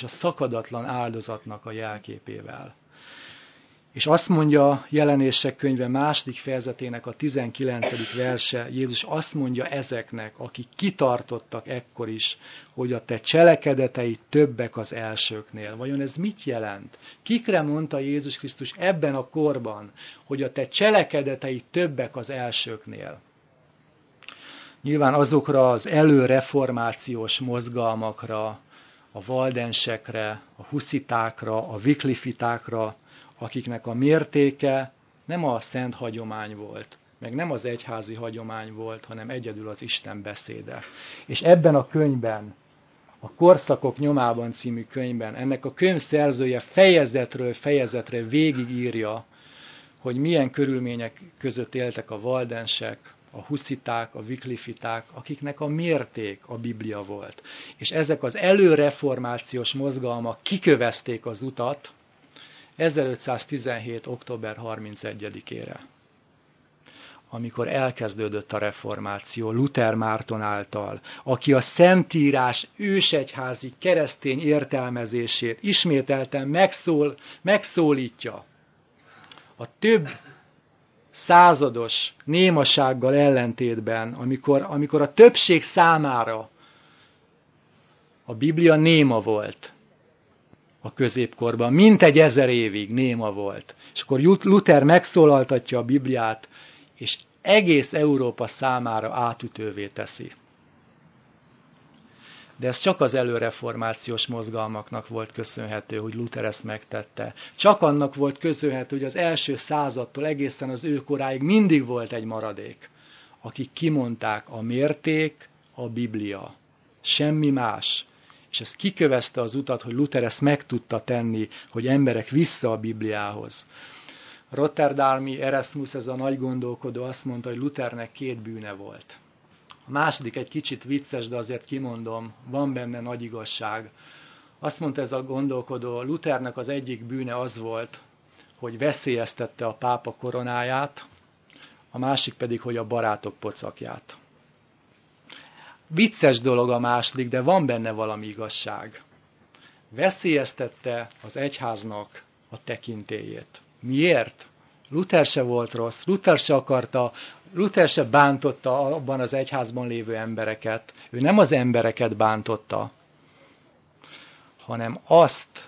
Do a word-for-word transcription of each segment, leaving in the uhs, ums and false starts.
és a szakadatlan áldozatnak a jelképével. És azt mondja Jelenések könyve második fejezetének a tizenkilencedik verse, Jézus azt mondja ezeknek, akik kitartottak ekkor is, hogy a te cselekedeteid többek az elsőknél. Vajon ez mit jelent? Kikre mondta Jézus Krisztus ebben a korban, hogy a te cselekedeteid többek az elsőknél? Nyilván azokra az előreformációs mozgalmakra, a valdensekre, a huszitákra, a viklifitákra, akiknek a mértéke nem a szent hagyomány volt, meg nem az egyházi hagyomány volt, hanem egyedül az Isten beszéde. És ebben a könyvben, a Korszakok nyomában című könyvben, ennek a könyv szerzője fejezetről fejezetre végigírja, hogy milyen körülmények között éltek a valdensek, a husziták, a viklifiták, akiknek a mérték a Biblia volt. És ezek az előreformációs mozgalmak kikövezték az utat ezerötszáztizenhét. október harmincegyedikére, amikor elkezdődött a reformáció Luther Márton által, aki a Szentírás ősegyházi keresztény értelmezését ismételten megszól, megszólítja. A több százados némasággal ellentétben, amikor, amikor a többség számára a Biblia néma volt a középkorban, mintegy ezer évig néma volt. És akkor Luther megszólaltatja a Bibliát, és egész Európa számára átütővé teszi. De ez csak az előreformációs mozgalmaknak volt köszönhető, hogy Luther ezt megtette. Csak annak volt köszönhető, hogy az első századtól egészen az ő koráig mindig volt egy maradék, akik kimondták, a mérték a Biblia. Semmi más. És ez kikövezte az utat, hogy Luther ezt meg tudta tenni, hogy emberek vissza a Bibliához. Rotterdami Erasmus, ez a nagy gondolkodó, azt mondta, hogy Luthernek két bűne volt. A második egy kicsit vicces, de azért kimondom, van benne nagy igazság. Azt mondta ez a gondolkodó, Luthernek az egyik bűne az volt, hogy veszélyeztette a pápa koronáját, a másik pedig, hogy a barátok pocakját. Vicces dolog a második, de van benne valami igazság. Veszélyeztette az egyháznak a tekintélyét. Miért? Luther se volt rossz, Luther se akarta, Luther se bántotta abban az egyházban lévő embereket. Ő nem az embereket bántotta, hanem azt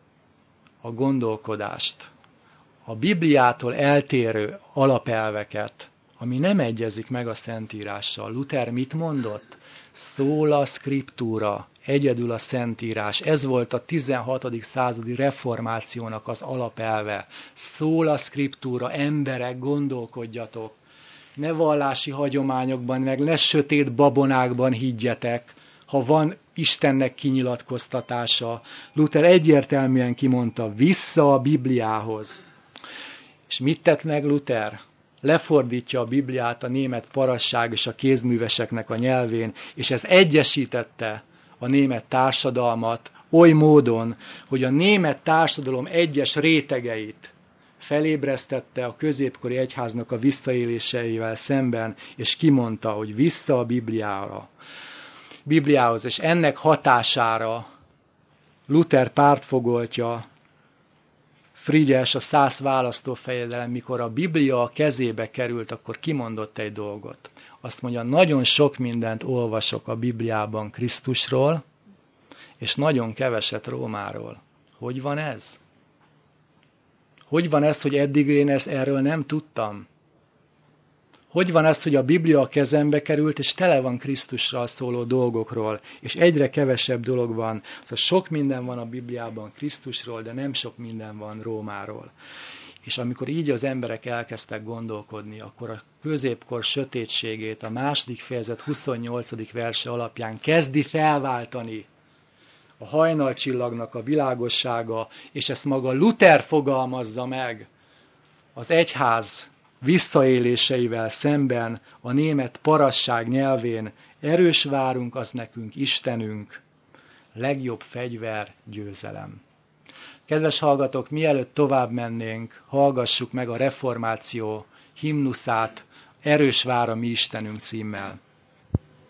a gondolkodást, a Bibliától eltérő alapelveket, ami nem egyezik meg a Szentírással. Luther mit mondott? Sola scriptura, egyedül a Szentírás. Ez volt a tizenhatodik századi reformációnak az alapelve. Sola scriptura, emberek, gondolkodjatok. Ne vallási hagyományokban, meg ne sötét babonákban higgyetek, ha van Istennek kinyilatkoztatása. Luther egyértelműen kimondta, vissza a Bibliához. És mit tett meg Luther? Lefordítja a Bibliát a német parasság és a kézműveseknek a nyelvén, és ez egyesítette a német társadalmat oly módon, hogy a német társadalom egyes rétegeit felébresztette a középkori egyháznak a visszaéléseivel szemben, és kimondta, hogy vissza a Bibliára, Bibliához, és ennek hatására Luther pártfogoltja, Frigyes, a szász választófejedelem, mikor a Biblia a kezébe került, akkor kimondott egy dolgot. Azt mondja, nagyon sok mindent olvasok a Bibliában Krisztusról, és nagyon keveset Rómáról. Hogy van ez? Hogy van ez, hogy eddig én ezt erről nem tudtam? Hogy van ez, hogy a Biblia a kezembe került, és tele van Krisztusról szóló dolgokról, és egyre kevesebb dolog van. Szóval sok minden van a Bibliában Krisztusról, de nem sok minden van Rómáról. És amikor így az emberek elkezdtek gondolkodni, akkor a középkor sötétségét a második fejezet huszonnyolcadik verse alapján kezdi felváltani a hajnalcsillagnak a világossága, és ezt maga Luther fogalmazza meg az egyház visszaéléseivel szemben a német parasság nyelvén. Erős várunk, az nekünk Istenünk, legjobb fegyver, győzelem. Kedves hallgatók, mielőtt tovább mennénk, hallgassuk meg a reformáció himnuszát, Erős vár a mi Istenünk címmel.